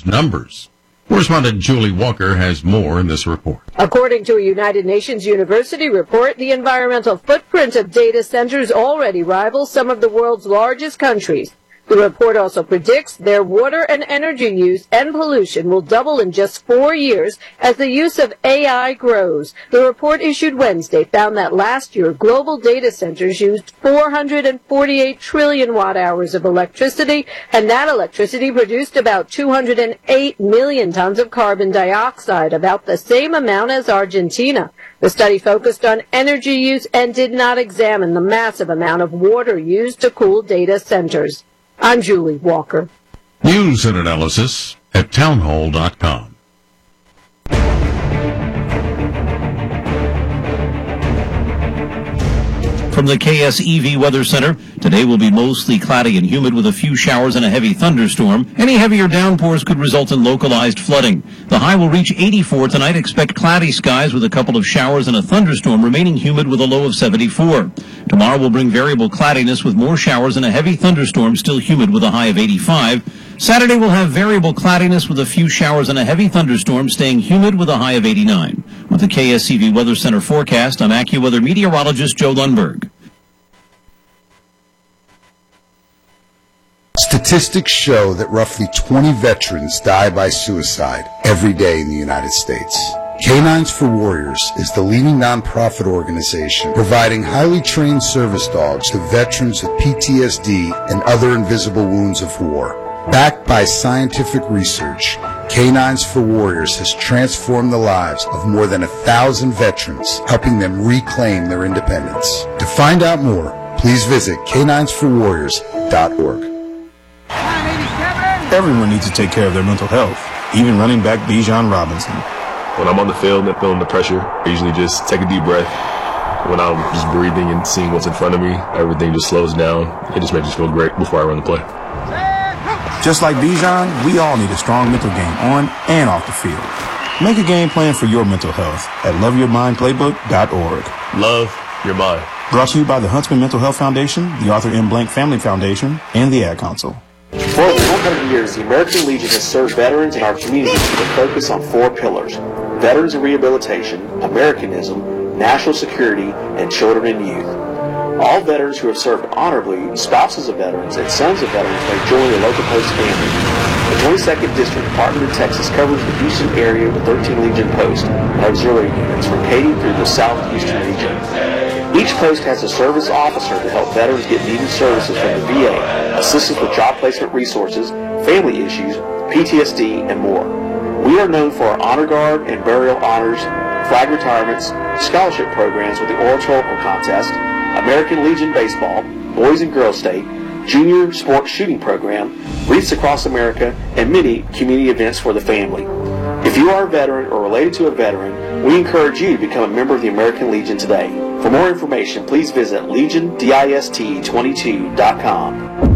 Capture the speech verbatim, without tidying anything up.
those numbers. Correspondent Julie Walker has more in this report. According to a United Nations University report, the environmental footprint of data centers already rivals some of the world's largest countries. The report also predicts their water and energy use and pollution will double in just four years as the use of A I grows. The report issued Wednesday found that last year global data centers used four hundred forty-eight trillion watt hours of electricity, and that electricity produced about two hundred eight million tons of carbon dioxide, about the same amount as Argentina. The study focused on energy use and did not examine the massive amount of water used to cool data centers. I'm Julie Walker. News and analysis at townhall dot com. From the K S E V Weather Center, today will be mostly cloudy and humid with a few showers and a heavy thunderstorm. Any heavier downpours could result in localized flooding. The high will reach eighty-four tonight. Expect cloudy skies with a couple of showers and a thunderstorm, remaining humid with a low of seventy-four. Tomorrow will bring variable cloudiness with more showers and a heavy thunderstorm, still humid with a high of eighty-five. Saturday will have variable cloudiness with a few showers and a heavy thunderstorm, staying humid with a high of eighty-nine. With the K S E V Weather Center forecast, I'm AccuWeather meteorologist Joe Lundberg. Statistics show that roughly twenty veterans die by suicide every day in the United States. Canines for Warriors is the leading nonprofit organization providing highly trained service dogs to veterans with P T S D and other invisible wounds of war. Backed by scientific research, Canines for Warriors has transformed the lives of more than a thousand veterans, helping them reclaim their independence. To find out more, please visit canines for warriors dot org. Everyone needs to take care of their mental health, even running back Bijan Robinson. When I'm on the field and feeling the pressure, I usually just take a deep breath. When I'm just breathing and seeing what's in front of me, everything just slows down. It just makes me feel great before I run the play. Just like Bijan, we all need a strong mental game on and off the field. Make a game plan for your mental health at love your mind playbook dot org. Love your mind. Brought to you by the Huntsman Mental Health Foundation, the Arthur M. Blank Family Foundation, and the Ad Council. For over one hundred years, the American Legion has served veterans in our community with a focus on four pillars: veterans and rehabilitation, Americanism, national security, and children and youth. All veterans who have served honorably, spouses of veterans, and sons of veterans may join the local post family. The twenty-second District Department of Texas covers the Houston area with thirteen Legion posts and auxiliary units from Katy through the South Houston region. Each post has a service officer to help veterans get needed services from the V A, assistance with job placement resources, family issues, P T S D, and more. We are known for our honor guard and burial honors, flag retirements, scholarship programs with the Oratorical Contest, American Legion Baseball, Boys and Girls State, Junior Sports Shooting Program, Wreaths Across America, and many community events for the family. If you are a veteran or related to a veteran, we encourage you to become a member of the American Legion today. For more information, please visit legion dist twenty-two dot com.